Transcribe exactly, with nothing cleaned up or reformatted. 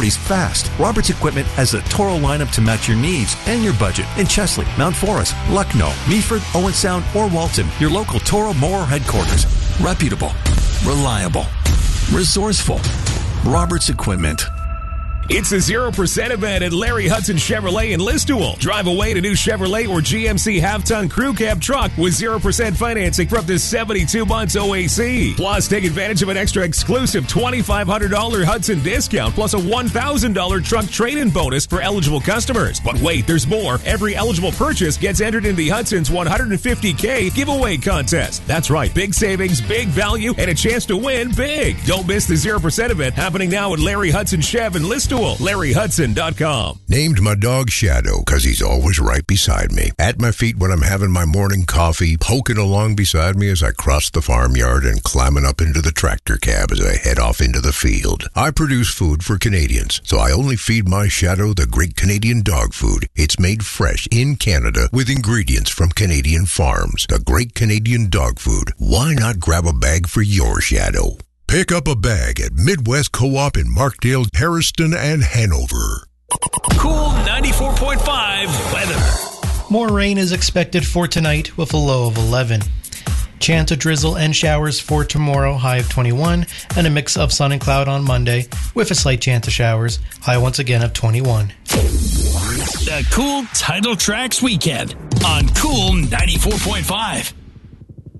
properties fast. Roberts Equipment has a Toro lineup to match your needs and your budget in Chesley, Mount Forest, Lucknow, Meaford, Owen Sound, or Walton. Your local Toro Mower headquarters. Reputable, reliable, resourceful. Roberts Equipment. It's a zero percent event at Larry Hudson Chevrolet in Listowel. Drive away to new Chevrolet or G M C half-ton crew cab truck with zero percent financing for up to seventy-two months O A C. Plus, take advantage of an extra exclusive twenty-five hundred dollars Hudson discount plus a one thousand dollars truck trade-in bonus for eligible customers. But wait, there's more. Every eligible purchase gets entered in the Hudson's one hundred fifty thousand giveaway contest. That's right, big savings, big value, and a chance to win big. Don't miss the zero percent event happening now at Larry Hudson Chev in Listowel. Larry Hudson dot com. Named my dog Shadow because he's always right beside me. At my feet when I'm having my morning coffee, poking along beside me as I cross the farmyard, and climbing up into the tractor cab as I head off into the field. I produce food for Canadians, so I only feed my Shadow the great Canadian dog food. It's made fresh in Canada with ingredients from Canadian farms. The great Canadian dog food. Why not grab a bag for your Shadow? Pick up a bag at Midwest Co-op in Markdale, Harriston, and Hanover. Cool ninety-four point five weather. More rain is expected for tonight with a low of eleven. Chance of drizzle and showers for tomorrow, high of twenty-one, and a mix of sun and cloud on Monday with a slight chance of showers, high once again of twenty-one. The Cool Title Tracks Weekend on Cool ninety-four point five.